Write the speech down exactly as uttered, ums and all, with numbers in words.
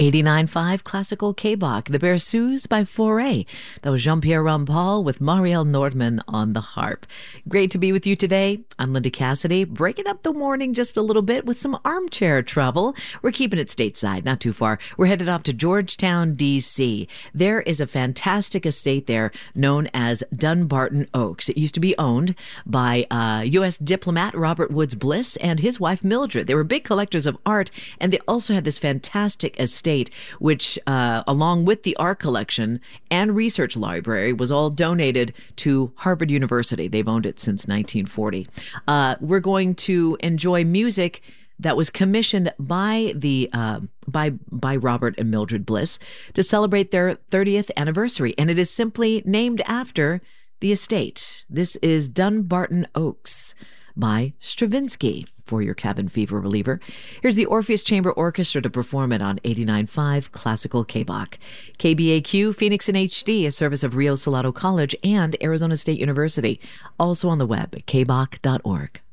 eighty-nine point five Classical K-Bach, The Berceuse by Fauré. That was Jean-Pierre Rampal with Marielle Nordman on the harp. Great to be with you today. I'm Linda Cassidy, breaking up the morning just a little bit with some armchair travel. We're keeping it stateside, not too far. We're headed off to Georgetown, D C. There is a fantastic estate there known as Dunbarton Oaks. It used to be owned by uh, U S diplomat Robert Woods Bliss and his wife Mildred. They were big collectors of art, and they also had this fantastic estate which, uh, along with the art collection and research library, was all donated to Harvard University. They've owned it since nineteen forty. Uh, we're going to enjoy music that was commissioned by the uh, by by Robert and Mildred Bliss to celebrate their thirtieth anniversary, and it is simply named after the estate. This is Dunbarton Oaks by Stravinsky for your cabin fever reliever. Here's the Orpheus Chamber Orchestra to perform it on eighty-nine point five Classical K-Bach. K B A Q, Phoenix in H D, a service of Rio Salado College and Arizona State University. Also on the web at k bach dot org.